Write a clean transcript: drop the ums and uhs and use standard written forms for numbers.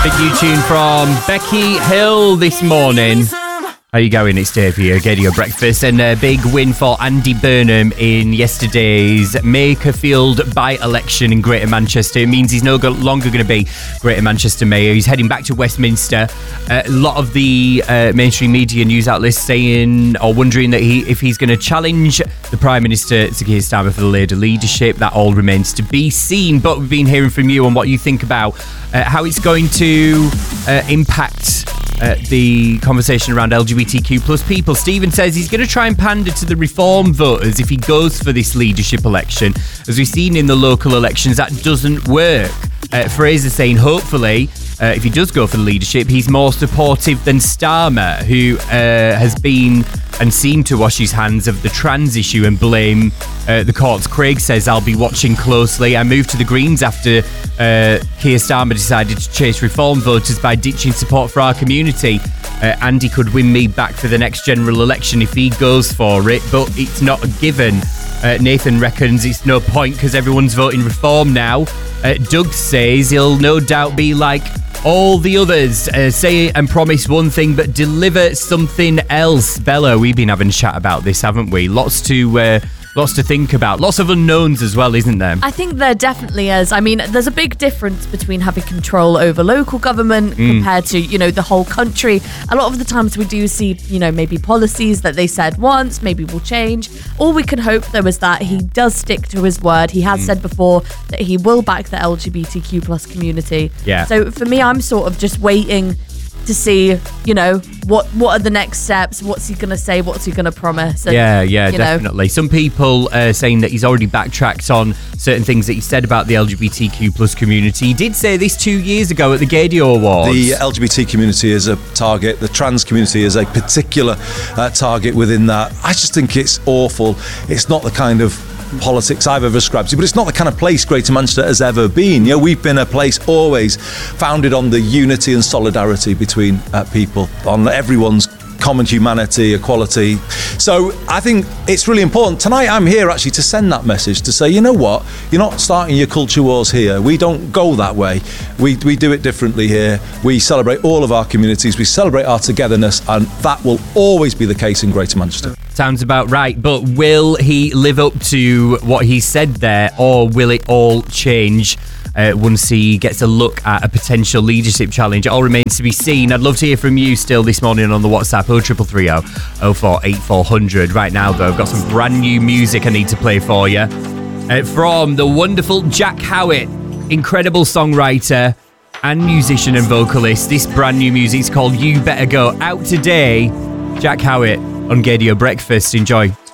New tune from Becky Hill this morning. How you going? It's Dave here, Radio Breakfast, and a big win for Andy Burnham in yesterday's Makerfield by-election in Greater Manchester. It means he's no longer going to be Greater Manchester Mayor. He's heading back to Westminster. A lot of the mainstream media news outlets saying or wondering that if he's going to challenge the Prime Minister, Sir Keir Starmer, for the Labour leadership. That all remains to be seen, but we've been hearing from you on what you think about how it's going to impact the conversation around LGBTQ plus people. Stephen says he's going to try and pander to the Reform voters if he goes for this leadership election. As we've seen in the local elections, that doesn't work. Fraser saying hopefully if he does go for the leadership, he's more supportive than Starmer, who has been and seemed to wash his hands of the trans issue and blame the courts. Craig says, I'll be watching closely. I moved to the Greens after Keir Starmer decided to chase Reform voters by ditching support for our community. Andy could win me back for the next general election if he goes for it, but it's not a given. Nathan reckons it's no point because everyone's voting Reform now. Doug says he'll no doubt be like all the others, say and promise one thing but deliver something else. Bella, we've been having a chat about this, haven't we? Lots to think about. Lots of unknowns as well, isn't there? I think there definitely is. I mean, there's a big difference between having control over local government compared to, the whole country. A lot of the times we do see, maybe policies that they said once, maybe will change. All we can hope, though, is that he does stick to his word. He has said before that he will back the LGBTQ plus community. Yeah. So for me, I'm sort of just waiting to see, what are the next steps? What's he going to say? What's he going to promise? And, yeah, definitely. Some people are saying that he's already backtracked on certain things that he said about the LGBTQ plus community. He did say this 2 years ago at the Gadio Awards. The LGBT community is a target. The trans community is a particular target within that. I just think it's awful. It's not the kind of politics I've ever ascribed to, but it's not the kind of place Greater Manchester has ever been. We've been a place always founded on the unity and solidarity between people, on everyone's common humanity, equality. So I think it's really important. Tonight I'm here actually to send that message, to say, you know what, you're not starting your culture wars here. We don't go that way. We do it differently here. We celebrate all of our communities. We celebrate our togetherness, and that will always be the case in Greater Manchester. Sounds about right, but will he live up to what he said there, or will it all change once he gets a look at a potential leadership challenge? It all remains to be seen. I'd love to hear from you still this morning on the WhatsApp 0330 048400. Right now, though, I've got some brand new music I need to play for you from the wonderful Jack Howitt, incredible songwriter and musician and vocalist. This brand new music is called You Better Go. Out today, Jack Howitt on Gadio Breakfast. Enjoy.